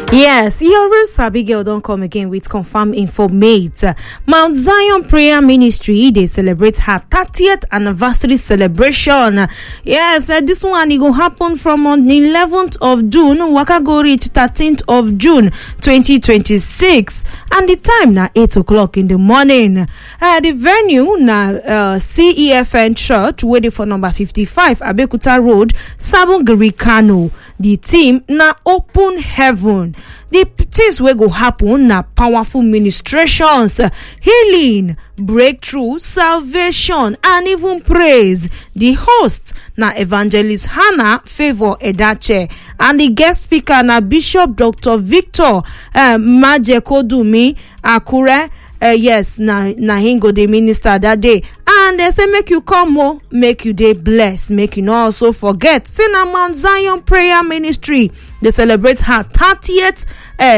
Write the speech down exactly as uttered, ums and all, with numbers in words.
Yes, your real Sabi girl don't come again with confirm informate. Mount Zion Prayer Ministry, they celebrate her thirtieth anniversary celebration. Yes, uh, this one it go happen from on the eleventh of June, waka go reach thirteenth of June twenty twenty-six, and the time na eight o'clock in the morning. Uh, the venue na uh, C E F N Church, waiting for number fifty-five Abekuta Road, Sabongari, Kano. The team na open heaven. The things wey go happen na powerful ministrations, healing, breakthrough, salvation, and even praise. The host na Evangelist Hannah Favor Edache, and the guest speaker na Bishop Doctor Victor uh, Majekodumi Akure. Uh, yes, na na him go the minister that day, and they say make you come more, make you day blessed, make you not also forget. Say na Mount Zion Prayer Ministry, they celebrate her thirtieth uh,